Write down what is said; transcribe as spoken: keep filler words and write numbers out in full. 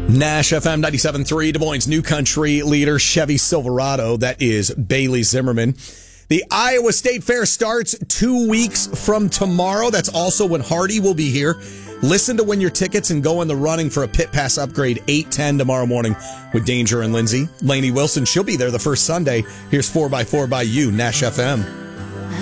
Nash F M ninety-seven point three, Des Moines' new country leader, Chevy Silverado. That is Bailey Zimmerman. The Iowa State Fair starts two weeks from tomorrow. That's also when Hardy will be here. Listen to win your tickets and go in the running for a Pit Pass upgrade eight ten tomorrow morning with Danger and Lindsay. Lainey Wilson, she'll be there the first Sunday. Here's four by four by you, Nash F M.